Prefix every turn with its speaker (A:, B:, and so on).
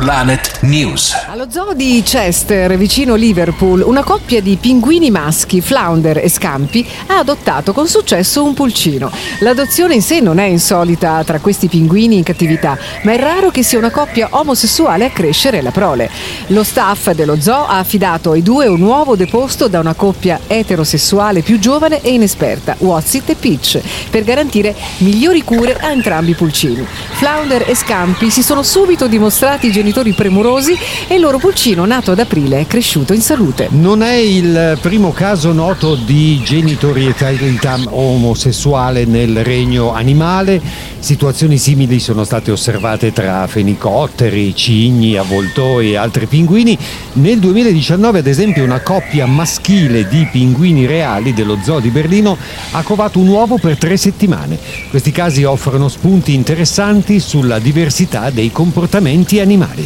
A: Planet News.
B: Allo zoo di Chester, vicino Liverpool, una coppia di pinguini maschi, Flounder e Scampi, ha adottato con successo un pulcino. L'adozione in sé non è insolita tra questi pinguini in cattività, ma è raro che sia una coppia omosessuale a crescere la prole. Lo staff dello zoo ha affidato ai due un uovo deposto da una coppia eterosessuale più giovane e inesperta, Watsit e Peach, per garantire migliori cure a entrambi i pulcini. Flounder e Scampi si sono subito dimostrati genitori premurosi e il loro pulcino, nato ad aprile, è cresciuto in salute.
C: Non è il primo caso noto di genitorialità omosessuale nel regno animale. Situazioni simili sono state osservate tra fenicotteri, cigni, avvoltoi e altri pinguini. Nel 2019, ad esempio, una coppia maschile di pinguini reali dello zoo di Berlino ha covato un uovo per 3 settimane. Questi casi offrono spunti interessanti sulla diversità dei comportamenti animali.